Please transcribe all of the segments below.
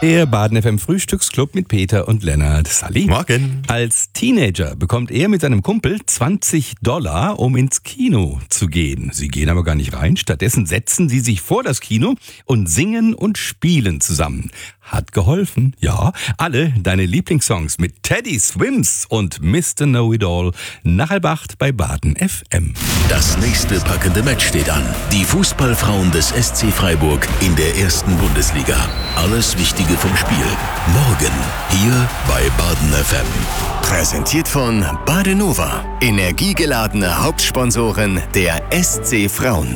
Der Baden FM Frühstücksclub mit Peter und Lennart. Sally. Morgen. Als Teenager bekommt er mit seinem Kumpel $20, um ins Kino zu gehen. Sie gehen aber gar nicht rein. Stattdessen setzen sie sich vor das Kino und singen und spielen zusammen. Hat geholfen, ja. Alle deine Lieblingssongs mit Teddy Swims und Mr. Know-It-All nach 7:30 bei Baden FM. Das nächste packende Match steht an. Die Fußballfrauen des SC Freiburg in der ersten Bundesliga. Alles Wichtige vom Spiel. Morgen hier bei Baden FM. Präsentiert von Badenova. Energiegeladene Hauptsponsorin der SC Frauen.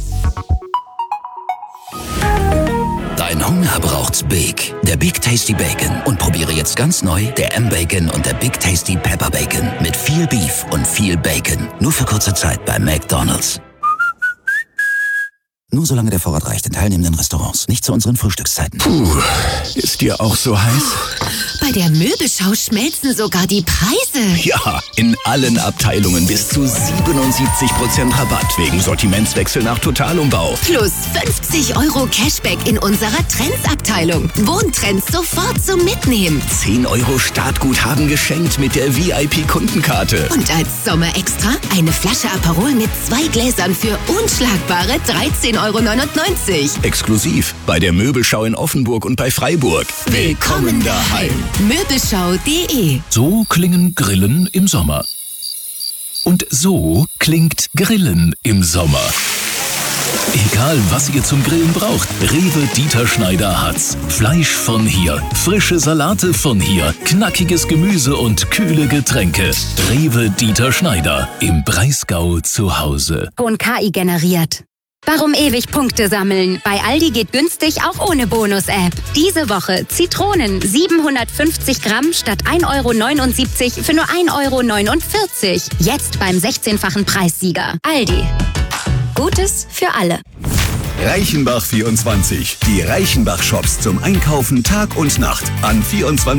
Dein Hunger braucht's Big. Der Big Tasty Bacon. Und probiere jetzt ganz neu der M-Bacon und der Big Tasty Pepper Bacon. Mit viel Beef und viel Bacon. Nur für kurze Zeit bei McDonald's. Nur solange der Vorrat reicht in teilnehmenden Restaurants. Nicht zu unseren Frühstückszeiten. Puh, ist dir auch so heiß? Bei der Möbelschau schmelzen sogar die Preise. Ja, in allen Abteilungen bis zu 77% Rabatt wegen Sortimentswechsel nach Totalumbau. Plus 50 € Cashback in unserer Trends-Abteilung. Wohntrends sofort zum Mitnehmen. 10 € Startguthaben geschenkt mit der VIP-Kundenkarte. Und als Sommerextra eine Flasche Aperol mit 2 Gläsern für unschlagbare 13,99 €. Exklusiv bei der Möbelschau in Offenburg und bei Freiburg. Willkommen daheim. Möbelschau.de. So klingen Grillen im Sommer. Und so klingt Grillen im Sommer. Egal, was ihr zum Grillen braucht, Rewe Dieter Schneider hat's. Fleisch von hier, frische Salate von hier, knackiges Gemüse und kühle Getränke. Rewe Dieter Schneider, im Breisgau zu Hause. Ton KI generiert. Warum ewig Punkte sammeln? Bei Aldi geht günstig auch ohne Bonus-App. Diese Woche Zitronen 750 Gramm statt 1,79 € für nur 1,49 €. Jetzt beim 16-fachen Preissieger. Aldi. Gutes für alle. Reichenbach 24. Die Reichenbach-Shops zum Einkaufen Tag und Nacht. An 24